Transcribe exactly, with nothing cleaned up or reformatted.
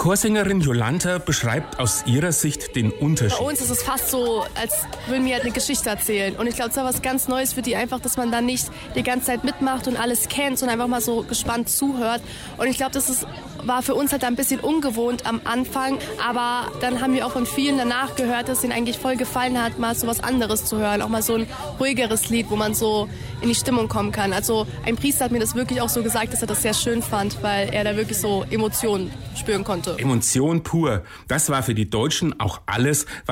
Chorsängerin Jolanta beschreibt aus ihrer Sicht den Unterschied. Bei uns ist es fast so, als würden wir halt eine Geschichte erzählen. Und ich glaube, es war was ganz Neues für die einfach, dass man da nicht die ganze Zeit mitmacht und alles kennt, sondern einfach mal so gespannt zuhört. Und ich glaube, das ist, war für uns halt ein bisschen ungewohnt am Anfang. Aber dann haben wir auch von vielen danach gehört, dass es ihnen eigentlich voll gefallen hat, mal so was anderes zu hören. Auch mal so ein ruhigeres Lied, wo man so in die Stimmung kommen kann. Also ein Priester hat mir das wirklich auch so gesagt, dass er das sehr schön fand, weil er da wirklich so Emotionen spüren konnte. Emotion pur. Das war für die Deutschen auch alles,